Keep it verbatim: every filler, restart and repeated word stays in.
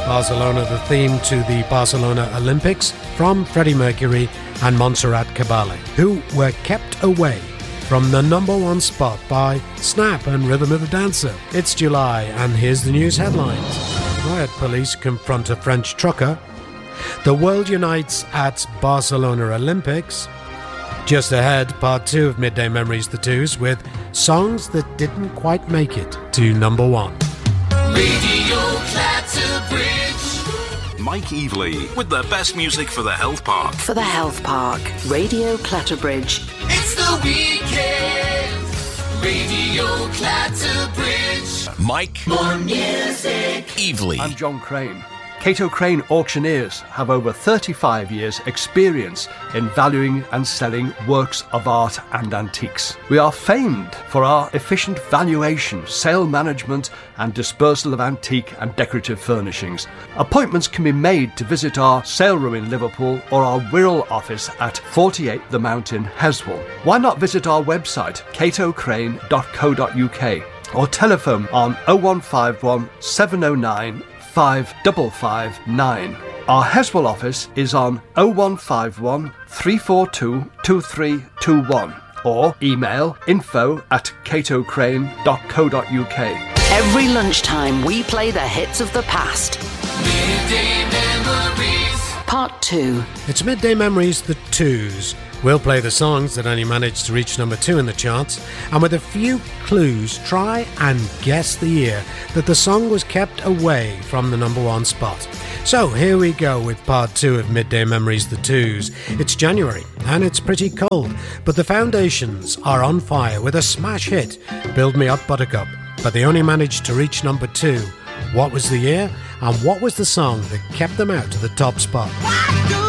Barcelona, the theme to the Barcelona Olympics, from Freddie Mercury and Montserrat Caballé, who were kept away from the number one spot by Snap and Rhythm of the Dancer. It's July, and here's the news headlines. Riot police confront a French trucker. The world unites at Barcelona Olympics. Just ahead, part two of Midday Memories, the Twos, with songs that didn't quite make it to number one. Radio Clatterbridge. Mike Evely with the best music for the Health Park. For the Health Park, Radio Clatterbridge. It's the weekend. Radio Clatterbridge. Mike. More music. Evely. I'm John Crane. Cato Crane Auctioneers have over thirty-five years experience in valuing and selling works of art and antiques. We are famed for our efficient valuation, sale management and dispersal of antique and decorative furnishings. Appointments can be made to visit our sale room in Liverpool or our Wirral office at forty-eight The Mountain, Heswall. Why not visit our website cato crane dot co dot uk or telephone on oh one five one, seven oh nine, five five five nine. Our Heswall office is on oh one five one, three four two, two three two one or email info at cato crane dot co dot uk. Every lunchtime we play the hits of the past. Midday Memories. Part two. It's Midday Memories, the Twos. We'll play the songs that only managed to reach number two in the charts, and with a few clues, try and guess the year that the song was kept away from the number one spot. So here we go with part two of Midday Memories, the Twos. It's January, and it's pretty cold, but the foundations are on fire with a smash hit, Build Me Up Buttercup, but they only managed to reach number two. What was the year, and what was the song that kept them out to the top spot?